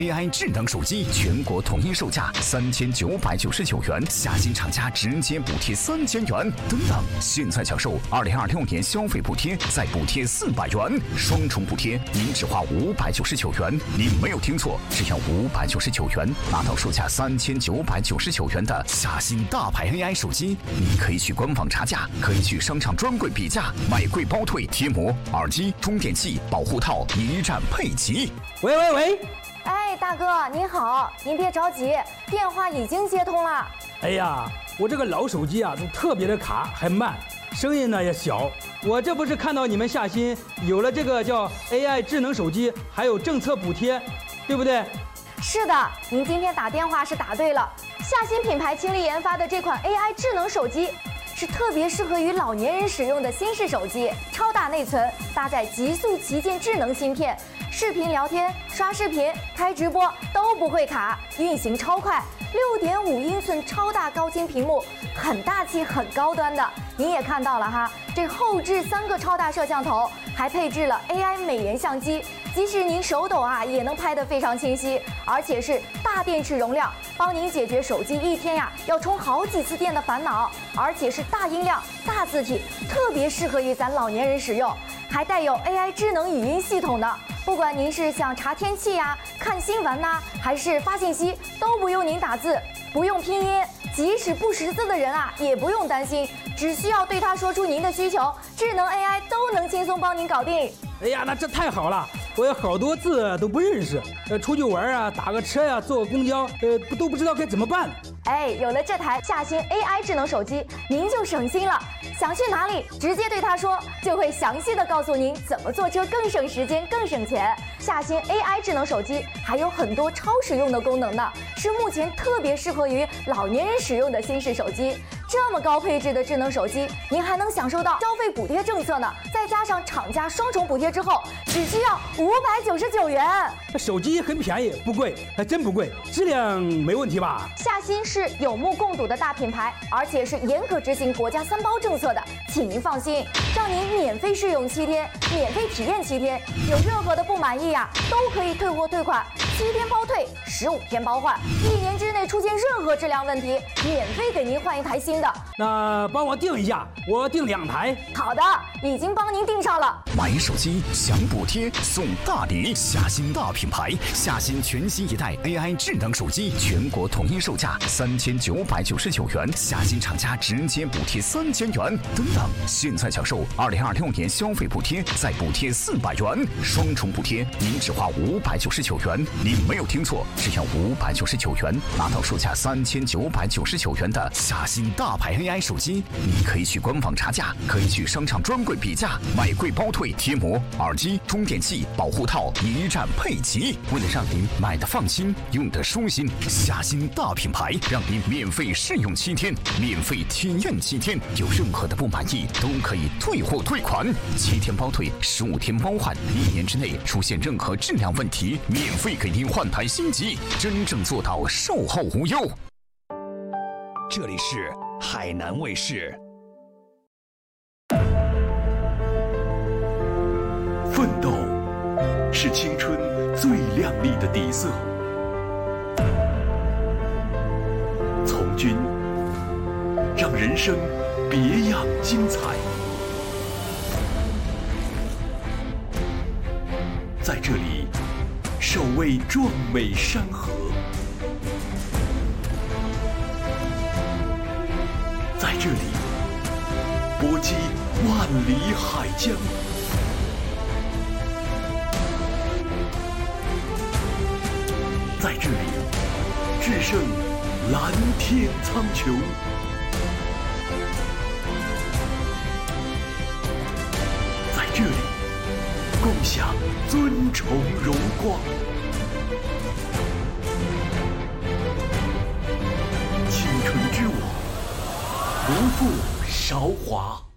AI 智能手机全国统一售价3999元，下新厂家直接补贴3000元。等等，现在享受2026年消费补贴，再补贴400元，双重补贴，您只花599元。您没有听错，只要599元，拿到售价3999元的下新大牌 AI 手机。你可以去官网查价，可以去商场专柜比价，买贵包退，贴膜、耳机、充电器、保护套一站配齐。 喂。 哎，大哥您好，您别着急，电话已经接通了。 哎呀，我这个老手机啊，都特别的卡，还慢，声音呢也小。我这不是看到你们下新有了这个叫 AI 智能手机，还有政策补贴，对不对？ 是的，您今天打电话是打对了。下新品牌倾力研发的这款 AI 智能手机，是特别适合于老年人使用的新式手机，超大内存，搭载极速旗舰智能芯片。视频聊天、刷视频、开直播都不会卡，运行超快。6.5英寸超大高清屏幕，很大气、很高端的。您也看到了哈，这后置3个超大摄像头，还配置了 AI 美颜相机，即使您手抖啊，也能拍得非常清晰。而且是大电池容量，帮您解决手机一天呀要充好几次电的烦恼。而且是大音量、大字体，特别适合于咱老年人使用。还带有 AI 智能语音系统的，不管您是想查天气呀、看新闻呐，还是发信息，都不用您打字，不用拼音，即使不识字的人啊，也不用担心，只需要对它说出您的需求，智能 AI 都能轻松帮您搞定。 哎呀，那这太好了！我有好多字都不认识，出去玩啊，打个车呀、坐个公交，都不知道该怎么办。 哎，有了这台下新 AI 智能手机，您就省心了。想去哪里，直接对它说，就会详细的告诉您怎么坐车更省时间、更省钱。下新 AI 智能手机还有很多超实用的功能呢，是目前特别适合于老年人使用的新式手机。这么高配置的智能手机，您还能享受到消费补贴政策呢，再加上厂家双重补贴之后，只需要599元。 手机很便宜，不贵，还真不贵，质量没问题吧？ 下新是有目共睹的大品牌，而且是严格执行国家3包政策的，请您放心，让您免费试用7天，免费体验7天，有任何的不满意呀，都可以退货退款，7天包退，15天包换，1年之内出现任何质量问题，免费给您换一台新的。 那帮我订一下，我订2台。 好的，已经帮您订上了。 买手机享补贴送大礼，下新大品牌，下新全新一代 AI 智能手机全国统一售价3999元，下新厂家直接补贴3000元。等等，现在享受2026年消费补贴，再补贴400元，双重补贴，您只花599元。您没有听错，只要599元，拿到售价3999元的下新大牌 AI 手机。你可以去官网查价，可以去商场专柜比价，买贵包退，贴膜、耳机、充电器、保护套一站配齐。为了让您买的放心，用的舒心，下新大品牌让您免费试用7天，免费体验7天，有任何的不满意都可以退货退款，7天包退，15天包换，1年之内出现任何质量问题，免费给您换台新机，真正做到售后无忧。这里是海南卫视。 奋斗是青春最亮丽的底色，从军让人生别样精彩。在这里，守卫壮美山河；在这里，搏击万里海疆。在这里，制胜蓝天苍穹。在这里，共享尊崇荣光。青春之舞，不负韶华。